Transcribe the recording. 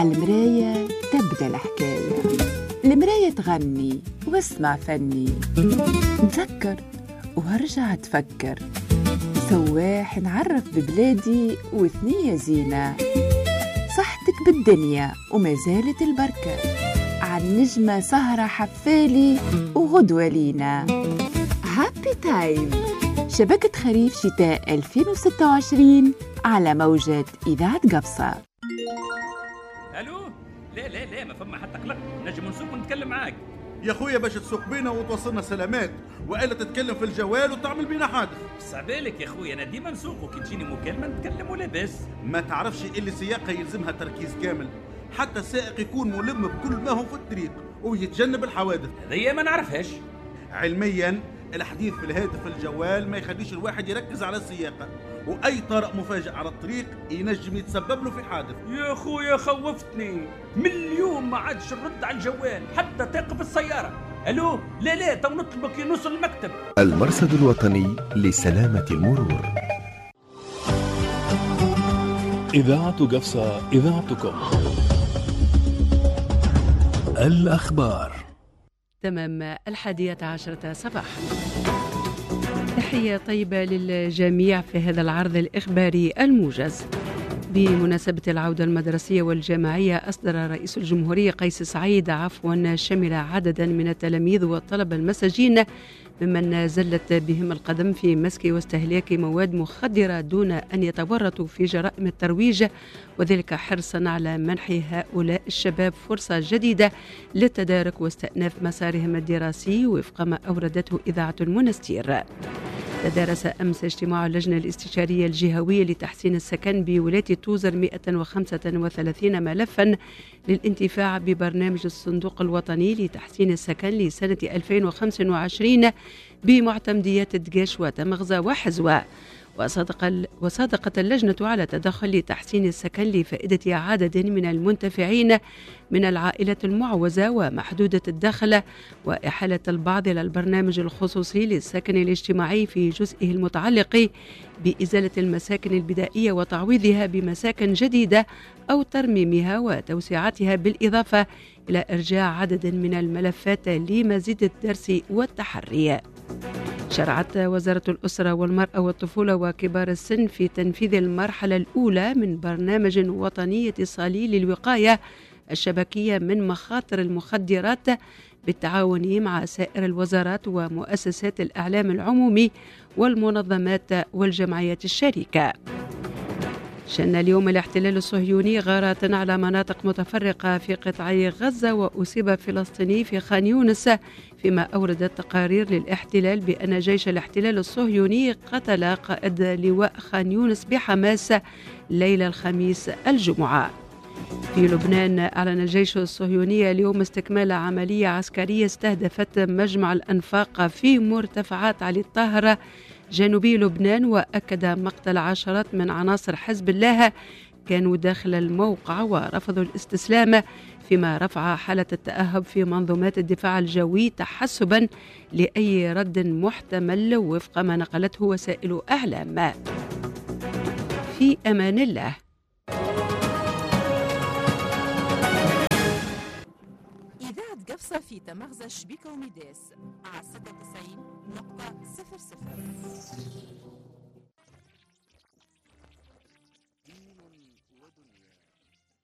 عالمراية تبدأ الحكاية، المراية تغني واسمع فني، نفكر وهرجع تفكر، سواح نعرف ببلادي وثنية زينة، صحتك بالدنيا وما زالت البركة، عن نجمة سهرة حفالي وغدوة لينا. هابي تايم، شبكة خريف شتاء 2026 على موجة إذاعة قبصة. الو، لا ما فما حتى قلق، نجم نسوق ونتكلم معاك يا خويا باش تسوق بينا وتوصلنا سلامات، والا تتكلم في الجوال وتعمل بينا حادث. صعبالك يا خويا، انا ديما نسوق وكي تجيني مكالمه نتكلم ولا بس. ما تعرفش اللي السياقه يلزمها تركيز كامل، حتى السائق يكون ملم بكل ما هو في الطريق ويتجنب الحوادث. هذه ما نعرفهاش علميا. الحديث في الهاتف الجوال ما يخليش الواحد يركز على السياقه، واي طارئ مفاجئ على الطريق ينجم يتسبب له في حادث. يا خويا خوفتني من اليوم، ما عادش نرد على الجوال حتى تقف السياره. الو، لا تو نطلبك ينوصل المكتب. المرصد الوطني لسلامة المرور. إذاعة قفصة، إذاعتكم. الأخبار تمام 11 صباحا. تحية طيبة للجميع في هذا العرض الإخباري الموجز. بمناسبة العودة المدرسية والجامعية، أصدر رئيس الجمهورية قيس سعيد عفوا شمل عددا من التلاميذ والطلبة المساجين ممن زلت بهم القدم في مسك واستهلاك مواد مخدرة دون أن يتورطوا في جرائم الترويج، وذلك حرصا على منح هؤلاء الشباب فرصة جديدة للتدارك واستئناف مسارهم الدراسي وفق ما أوردته إذاعة المنستير. تدارس أمس اجتماع اللجنة الاستشارية الجهوية لتحسين السكن بولاية توزر 135 ملفا للانتفاع ببرنامج الصندوق الوطني لتحسين السكن لسنة 2025 بمعتمديات دقاش وتمغزة وحزوة. وصادقت اللجنة على تدخل لتحسين السكن لفائدة عدد من المنتفعين من العائلات المعوزة ومحدودة الدخل، وإحالة البعض إلى البرنامج الخصوصي للسكن الاجتماعي في جزئه المتعلق بإزالة المساكن البدائية وتعويضها بمساكن جديدة أو ترميمها وتوسعتها، بالإضافة إلى إرجاع عدد من الملفات لمزيد الدرس والتحري. شرعت وزارة الأسرة والمرأة والطفولة وكبار السن في تنفيذ المرحلة الأولى من برنامج وطني اتصالي للوقاية الشبكية من مخاطر المخدرات بالتعاون مع سائر الوزارات ومؤسسات الإعلام العمومي والمنظمات والجمعيات الشريكة. شن اليوم الاحتلال الصهيوني غارات على مناطق متفرقة في قطاع غزة، وأصيب فلسطيني في خان يونس، فيما أوردت تقارير للاحتلال بأن جيش الاحتلال الصهيوني قتل قائد لواء خان يونس بحماس ليلة الخميس الجمعة. في لبنان، أعلن الجيش الصهيوني اليوم استكمال عملية عسكرية استهدفت مجمع الأنفاق في مرتفعات علي الطاهرة جنوبي لبنان، وأكد مقتل عشرات من عناصر حزب الله كانوا داخل الموقع ورفضوا الاستسلام، فيما رفع حالة التأهب في منظومات الدفاع الجوي تحسبا لأي رد محتمل وفق ما نقلته وسائل إعلام. في أمان الله. إذاعة قفصة في تمغزة شبيكة وميداس على 96.00.